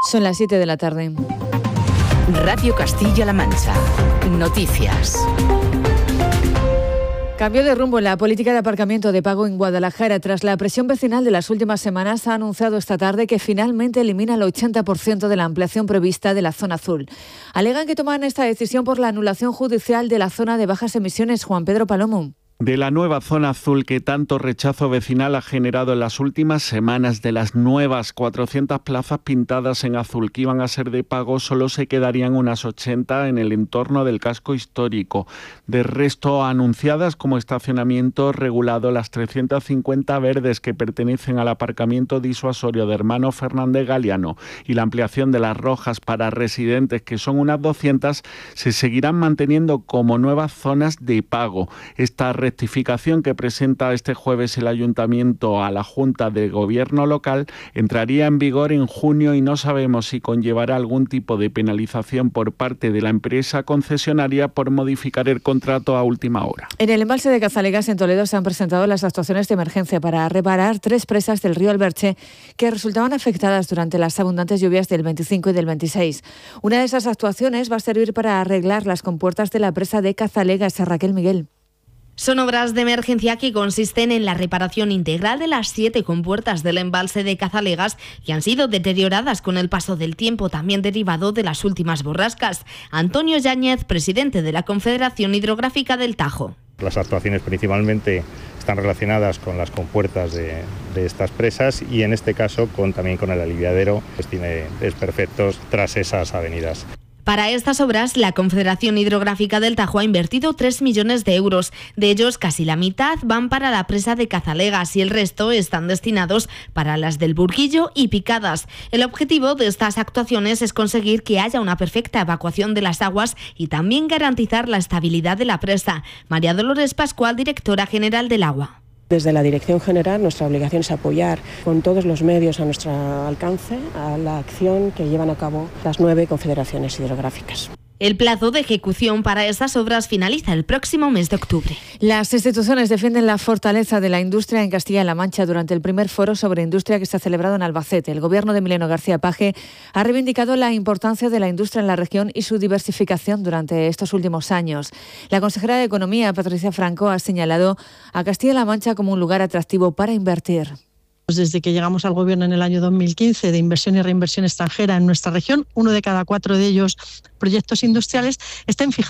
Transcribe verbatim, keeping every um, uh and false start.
Son las siete de la tarde. Radio Castilla-La Mancha. Noticias. Cambio de rumbo en la política de aparcamiento de pago en Guadalajara. Tras la presión vecinal de las últimas semanas, ha anunciado esta tarde que finalmente elimina el ochenta por ciento de la ampliación prevista de la zona azul. Alegan que toman esta decisión por la anulación judicial de la zona de bajas emisiones. Juan Pedro Palomo. De la nueva zona azul que tanto rechazo vecinal ha generado en las últimas semanas, de las nuevas cuatrocientas plazas pintadas en azul que iban a ser de pago, solo se quedarían unas ochenta en el entorno del casco histórico. De resto, anunciadas como estacionamiento regulado, las trescientas cincuenta verdes que pertenecen al aparcamiento disuasorio de Hermano Fernández Galiano y la ampliación de las rojas para residentes, que son unas doscientas, se seguirán manteniendo como nuevas zonas de pago. Esta rectificación que presenta este jueves el Ayuntamiento a la Junta de Gobierno local entraría en vigor en junio y no sabemos si conllevará algún tipo de penalización por parte de la empresa concesionaria por modificar el contrato a última hora. En el embalse de Cazalegas, en Toledo, se han presentado las actuaciones de emergencia para reparar tres presas del río Alberche que resultaban afectadas durante las abundantes lluvias del veinticinco y del veintiséis. Una de esas actuaciones va a servir para arreglar las compuertas de la presa de Cazalegas. Raquel Miguel. Son obras de emergencia que consisten en la reparación integral de las siete compuertas del embalse de Cazalegas, que han sido deterioradas con el paso del tiempo, también derivado de las últimas borrascas. Antonio Yáñez, presidente de la Confederación Hidrográfica del Tajo. Las actuaciones principalmente están relacionadas con las compuertas de, de estas presas y en este caso con, también con el aliviadero, que tiene desperfectos tras esas avenidas. Para estas obras, la Confederación Hidrográfica del Tajo ha invertido tres millones de euros. De ellos, casi la mitad van para la presa de Cazalegas y el resto están destinados para las del Burguillo y Picadas. El objetivo de estas actuaciones es conseguir que haya una perfecta evacuación de las aguas y también garantizar la estabilidad de la presa. María Dolores Pascual, directora general del Agua. Desde la Dirección General, nuestra obligación es apoyar con todos los medios a nuestro alcance a la acción que llevan a cabo las nueve confederaciones hidrográficas. El plazo de ejecución para estas obras finaliza el próximo mes de octubre. Las instituciones defienden la fortaleza de la industria en Castilla-La Mancha durante el primer foro sobre industria que se ha celebrado en Albacete. El gobierno de Emiliano García Paje ha reivindicado la importancia de la industria en la región y su diversificación durante estos últimos años. La consejera de Economía, Patricia Franco, ha señalado a Castilla-La Mancha como un lugar atractivo para invertir. Desde que llegamos al gobierno en el año dos mil quince de inversión y reinversión extranjera en nuestra región, uno de cada cuatro de ellos proyectos industriales están fijados